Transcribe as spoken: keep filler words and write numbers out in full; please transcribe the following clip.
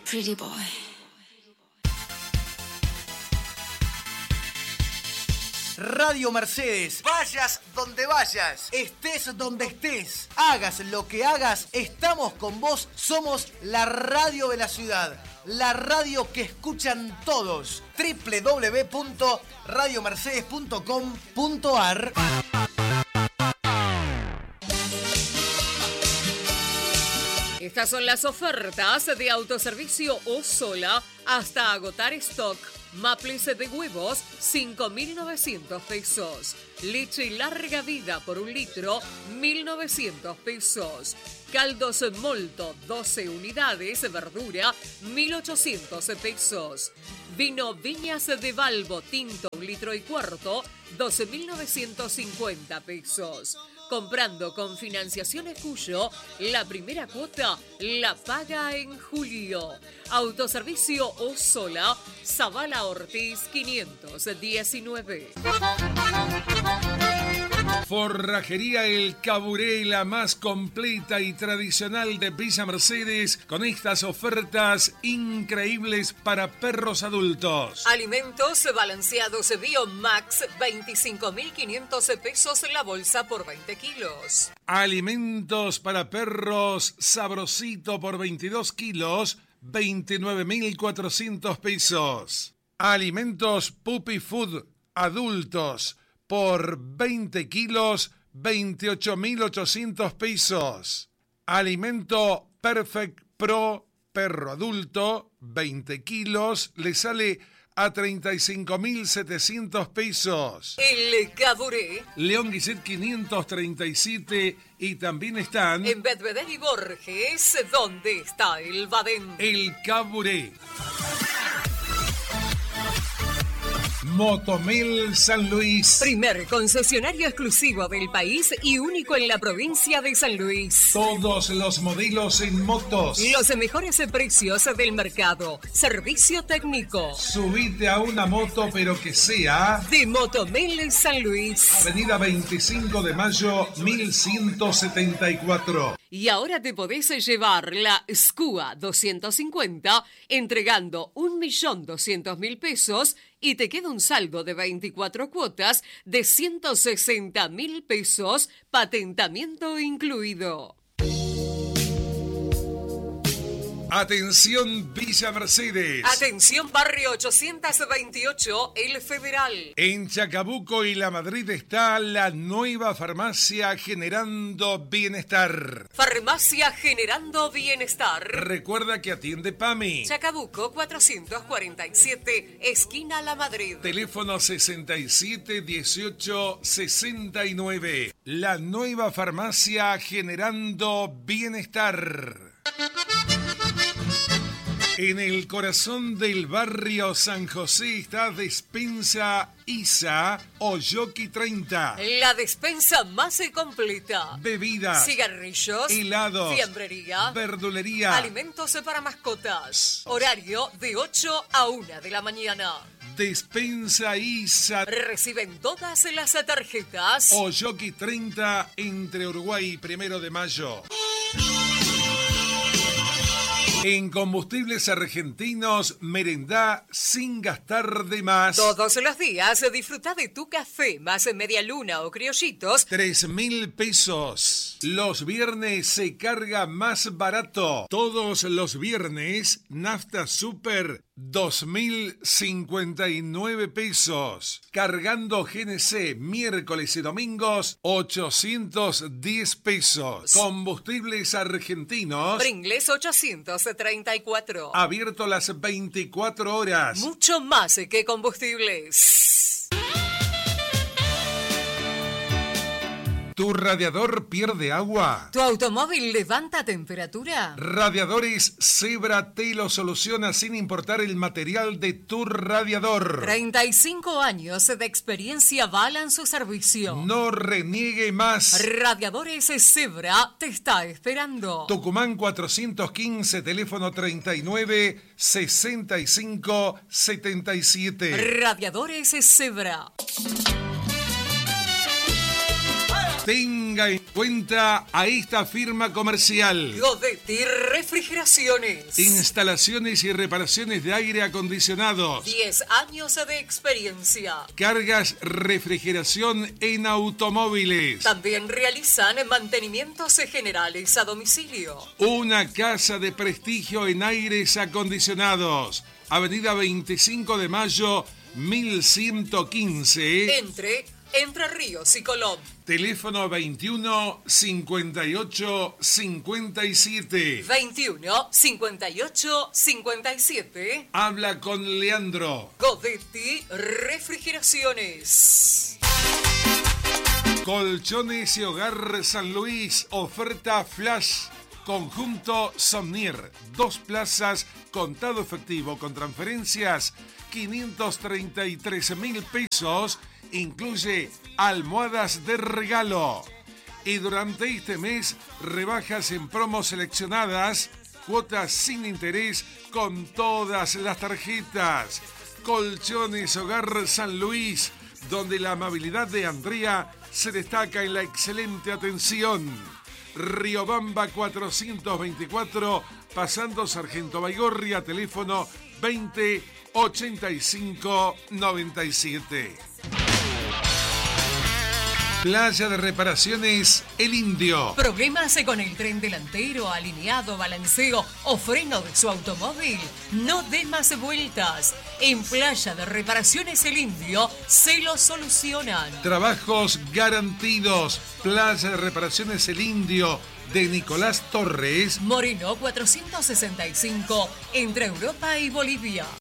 pretty boy. Radio Mercedes, vayas donde vayas, estés donde estés, hagas lo que hagas, estamos con vos, somos la radio de la ciudad, la radio que escuchan todos. doble u doble u doble u punto radio mercedes punto com punto a r. Estas son las ofertas de autoservicio Osola hasta agotar stock. Maples de huevos, cinco mil novecientos pesos. Leche larga vida por un litro, mil novecientos pesos. Caldos Molto, doce unidades, verdura, mil ochocientos pesos. Vino Viñas de Valvo, tinto, un litro y cuarto, doce mil novecientos cincuenta pesos. Comprando con Financiaciones Cuyo, la primera cuota la paga en julio. Autoservicio Osola, Zavala Ortiz quinientos diecinueve. Forrajería El Caburé, la más completa y tradicional de Villa Mercedes, con estas ofertas increíbles para perros adultos. Alimentos balanceados Biomax, veinticinco mil quinientos pesos la bolsa por veinte kilos. Alimentos para perros Sabrosito por veintidós kilos, veintinueve mil cuatrocientos pesos. Alimentos Puppy Food adultos por veinte kilos, veintiocho mil ochocientos pesos. Alimento Perfect Pro perro adulto, veinte kilos, le sale a treinta y cinco mil setecientos pesos. El Caburé. León Guiset quinientos treinta y siete y también están... En Bedvedel y Borges, ¿dónde está el Badén? El Caburé. Motomel San Luis. Primer concesionario exclusivo del país y único en la provincia de San Luis. Todos los modelos en motos. Los mejores precios del mercado. Servicio técnico. Subite a una moto, pero que sea... de Motomel San Luis. Avenida veinticinco de mayo, mil ciento setenta y cuatro. Y ahora te podés llevar la S C U A doscientos cincuenta entregando un millón doscientos mil pesos y te queda un saldo de veinticuatro cuotas de ciento sesenta mil pesos, patentamiento incluido. Atención Villa Mercedes. Atención Barrio ochocientos veintiocho, El Federal. En Chacabuco y La Madrid está la nueva farmacia Generando Bienestar. Farmacia Generando Bienestar. Recuerda que atiende PAMI. Chacabuco cuatrocientos cuarenta y siete, esquina La Madrid. Teléfono sesenta y siete dieciocho sesenta y nueve. La nueva farmacia Generando Bienestar. En el corazón del barrio San José está Despensa Isa Oyoki treinta. La despensa más completa. Bebidas, cigarrillos, helados, fiambrería, verdulería, alimentos para mascotas. Horario de ocho a una de la mañana. Despensa Isa. Reciben todas las tarjetas. Oyoki treinta entre Uruguay y Primero de Mayo. En Combustibles Argentinos, merendá sin gastar de más. Todos los días disfruta de tu café más media luna o criollitos. Tres mil pesos. Los viernes se carga más barato. Todos los viernes, Nafta Super, dos mil cincuenta y nueve pesos. Cargando G N C miércoles y domingos, ochocientos diez pesos. Combustibles Argentinos. Pringles ochocientos treinta y cuatro. Abierto las veinticuatro horas. Mucho más que combustibles. ¿Tu radiador pierde agua? ¿Tu automóvil levanta temperatura? Radiadores Zebra te lo soluciona sin importar el material de tu radiador. treinta y cinco años de experiencia avalan su servicio. No reniegue más. Radiadores Zebra te está esperando. Tucumán cuatrocientos quince, teléfono treinta y nueve, sesenta y cinco, setenta y siete. Radiadores Zebra. Tenga Tenga en cuenta a esta firma comercial. Godetti Refrigeraciones. Instalaciones y reparaciones de aire acondicionados. diez años de experiencia. Cargas, refrigeración en automóviles. También realizan mantenimientos generales a domicilio. Una casa de prestigio en aires acondicionados. Avenida veinticinco de mayo, mil ciento quince. Entre Entre Ríos y Colón. Teléfono veintiuno cincuenta y ocho cincuenta y siete. veintiuno cincuenta y ocho cincuenta y siete. Habla con Leandro. Godetti Refrigeraciones. Colchones y Hogar San Luis. Oferta flash. Conjunto Somnier. Dos plazas, contado efectivo con transferencias. quinientos treinta y tres mil pesos. Incluye almohadas de regalo. Y durante este mes, rebajas en promos seleccionadas, cuotas sin interés con todas las tarjetas. Colchones Hogar San Luis, donde la amabilidad de Andrea se destaca en la excelente atención. Riobamba cuatrocientos veinticuatro, pasando Sargento Baigorria, teléfono veinte ochenta y cinco noventa y siete. Playa de Reparaciones El Indio. ¿Problemas con el tren delantero, alineado, balanceo o freno de su automóvil? No dé más vueltas. En Playa de Reparaciones El Indio se lo solucionan. Trabajos garantidos. Playa de Reparaciones El Indio de Nicolás Torres. Moreno cuatrocientos sesenta y cinco, entre Europa y Bolivia.